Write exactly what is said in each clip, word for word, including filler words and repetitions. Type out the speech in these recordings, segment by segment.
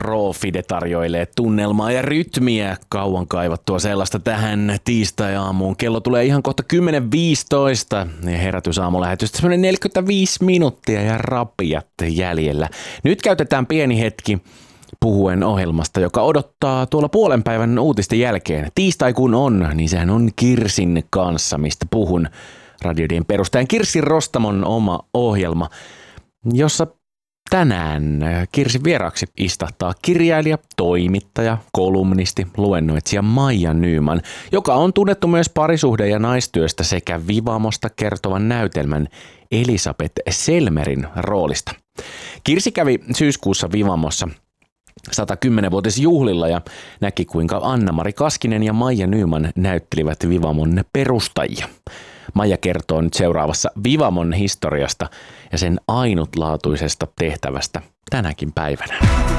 Raw-Fide tarjoilee tunnelmaa ja rytmiä, kauan kaivattua sellaista tähän tiistai-aamuun. Kello tulee ihan kohta kymmenen viisitoista ja herätysaamulähetystä semmoinen neljäkymmentäviisi minuuttia ja rapiat jäljellä. Nyt käytetään pieni hetki puhuen ohjelmasta, joka odottaa tuolla puolen päivän uutisten jälkeen. Tiistai kun on, niin sehän on Kirsin kanssa, mistä puhun. Radiodien perustajan Kirsi Rostamon oma ohjelma, jossa tänään Kirsin vieraaksi istahtaa kirjailija, toimittaja, kolumnisti, luennoitsija Maija Nyman, joka on tunnettu myös parisuhde- ja naistyöstä sekä Vivamosta kertovan näytelmän Elisabeth Selmerin roolista. Kirsi kävi syyskuussa Vivamossa sata kymmenen-vuotisjuhlilla ja näki, kuinka Anna-Mari Kaskinen ja Maija Nyman näyttelivät Vivamon perustajia. Maija kertoo nyt seuraavassa Vivamon historiasta ja sen ainutlaatuisesta tehtävästä tänäkin päivänä.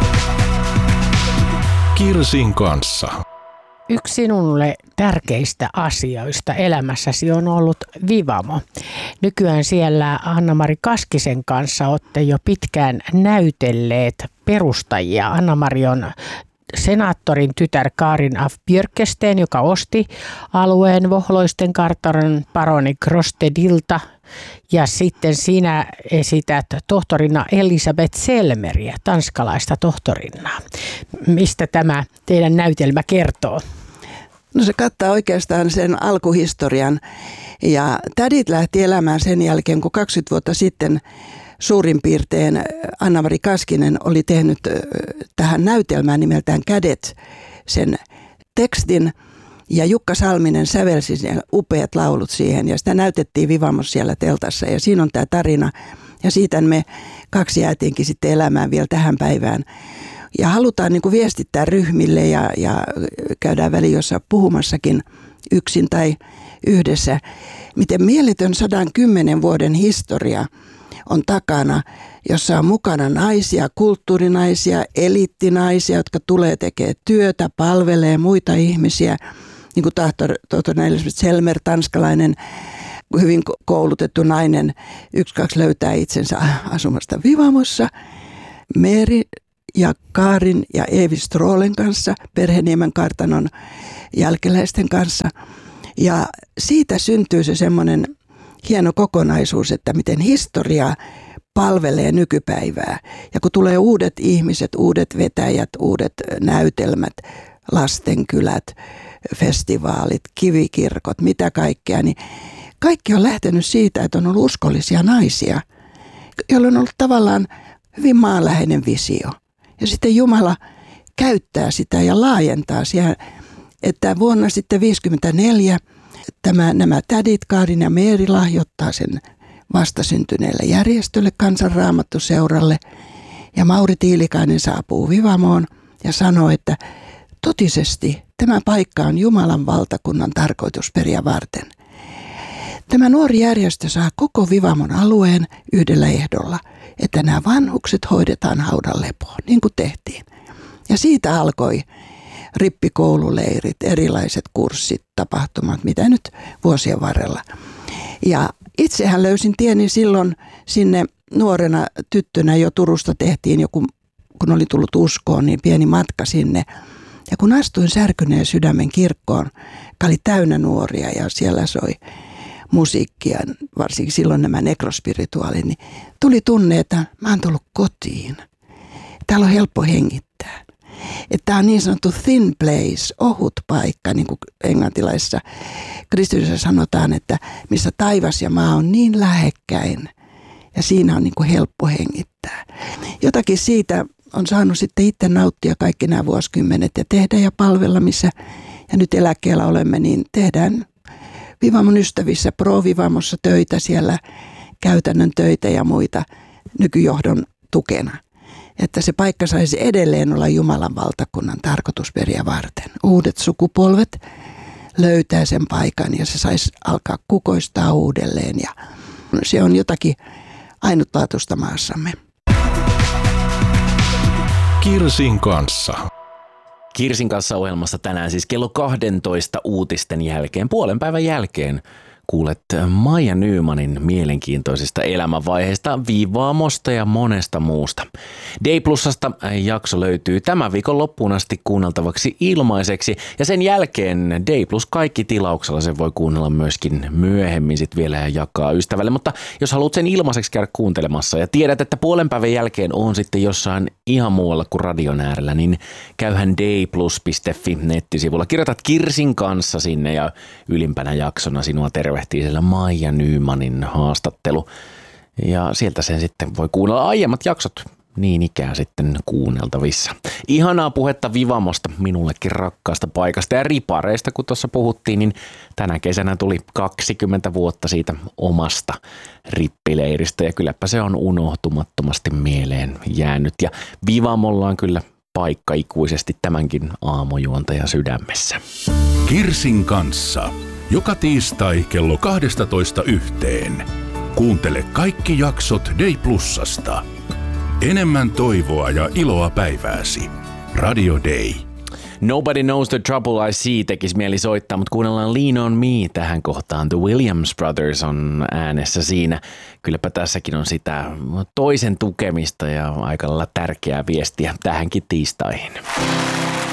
Kirsin kanssa. Yksi sinulle tärkeistä asioista elämässäsi on ollut Vivamo. Nykyään siellä Anna-Mari Kaskisen kanssa olette jo pitkään näytelleet perustajia. Anna-Mari on senaattorin tytär Karin af Björkesteen, joka osti alueen Vohloisten kartanon paroni Grostedilta. Ja sitten sinä esität tohtorina Elisabeth Selmeriä, tanskalaista tohtorinnaa. Mistä tämä teidän näytelmä kertoo? No se kattaa oikeastaan sen alkuhistorian. Ja tädit lähti elämään sen jälkeen, kun kaksikymmentä vuotta sitten suurin piirtein Anna-Mari Kaskinen oli tehnyt tähän näytelmään nimeltään Kädet sen tekstin. Ja Jukka Salminen sävelsi upeat laulut siihen ja sitä näytettiin Vivamossa siellä teltassa ja siinä on tämä tarina. Ja siitä me kaksi jäätiinkin sitten elämään vielä tähän päivään. Ja halutaan niin kuin viestittää ryhmille ja, ja käydään väliin jossain puhumassakin yksin tai yhdessä, miten mieletön sata kymmenen vuoden historia on takana, jossa on mukana naisia, kulttuurinaisia, eliittinaisia, jotka tulee tekemään työtä, palvelee muita ihmisiä. Niin kuin tohtori Elisabeth Selmer, tanskalainen, hyvin koulutettu nainen, yksi kaksi löytää itsensä asumasta Vivamossa. Meri ja Karin ja Eevi Stroolen kanssa, Perheniemen kartanon jälkeläisten kanssa. Ja siitä syntyy se semmoinen hieno kokonaisuus, että miten historia palvelee nykypäivää. Ja kun tulee uudet ihmiset, uudet vetäjät, uudet näytelmät, lastenkylät, festivaalit, kivikirkot, mitä kaikkea, niin kaikki on lähtenyt siitä, että on ollut uskollisia naisia, joilla on ollut tavallaan hyvin maanläheinen visio. Ja sitten Jumala käyttää sitä ja laajentaa siellä, että vuonna sitten viisikymmentäneljä tämä, nämä tädit, Kaarin ja Meeri lahjoittaa sen vastasyntyneelle järjestölle, Kansanraamattuseuralle, ja Mauri Tiilikainen saapuu Vivamoon ja sanoo, että totisesti tämä paikka on Jumalan valtakunnan tarkoitusperiä varten. Tämä nuori järjestö saa koko Vivamon alueen yhdellä ehdolla, että nämä vanhukset hoidetaan haudan lepoon, niin kuin tehtiin. Ja siitä alkoi rippikoululeirit, erilaiset kurssit, tapahtumat, mitä nyt vuosien varrella. Ja itsehän löysin tieni silloin sinne nuorena tyttönä jo Turusta tehtiin joku, kun oli tullut uskoon, niin pieni matka sinne. Ja kun astuin Särkyneen Sydämen kirkkoon, joka oli täynnä nuoria ja siellä soi musiikkia, varsinkin silloin nämä nekrospirituaalit, niin tuli tunne, että mä oon tullut kotiin. Täällä on helppo hengittää. Että tämä on niin sanottu thin place, ohut paikka, niin kuin englantilaisessa kristillisessä sanotaan, että missä taivas ja maa on niin lähekkäin ja siinä on niin kuin helppo hengittää. Jotakin siitä on saanut sitten itse nauttia kaikki nämä vuosikymmenet ja tehdä ja palvella, missä ja nyt eläkkeellä olemme, niin tehdään Vivamon ystävissä, Pro-Vivamossa töitä siellä, käytännön töitä ja muita nykyjohdon tukena. Että se paikka saisi edelleen olla Jumalan valtakunnan tarkoitusperiä varten. Uudet sukupolvet löytää sen paikan ja se saisi alkaa kukoistaa uudelleen ja se on jotakin ainutlaatuista maassamme. Kirsin kanssa. Kirsin kanssa ohjelmassa tänään siis kello kaksitoista uutisten jälkeen, puolen päivän jälkeen, kuulet Maija Nymanin mielenkiintoisista elämänvaiheista, Vivaamosta ja monesta muusta. D Plusasta jakso löytyy tämän viikon loppuun asti kuunneltavaksi ilmaiseksi ja sen jälkeen D Plus kaikki tilauksella sen voi kuunnella myöskin myöhemmin sit vielä ja jakaa ystävälle. Mutta jos haluat sen ilmaiseksi käydä kuuntelemassa ja tiedät, että puolen päivän jälkeen on sitten jossain ihan muualla kuin radion äärellä, niin käyhän d plus piste f i nettisivulla. Kirjoitat Kirsin kanssa sinne ja ylimpänä jaksona sinua tervehtii siellä Maija Nymanin haastattelu. Ja sieltä sen sitten voi kuunnella aiemmat jaksot niin ikään sitten kuunneltavissa. Ihanaa puhetta Vivamosta, minullekin rakkaasta paikasta ja ripareista, kun tuossa puhuttiin, niin tänä kesänä tuli kaksikymmentä vuotta siitä omasta rippileiristä ja kylläpä se on unohtumattomasti mieleen jäänyt ja Vivamolla on kyllä paikka ikuisesti tämänkin aamujuontajan sydämessä. Kirsin kanssa. Joka tiistai kello kaksitoista yhteen. Kuuntele kaikki jaksot D Plusasta. Enemmän toivoa ja iloa päivääsi. Radio Day. Nobody Knows the Trouble I See tekisi mieli soittaa, mutta kuunnellaan Lean on Me tähän kohtaan. The Williams Brothers on äänessä siinä. Kylläpä tässäkin on sitä toisen tukemista ja aika lailla tärkeää viestiä tähänkin tiistaihin.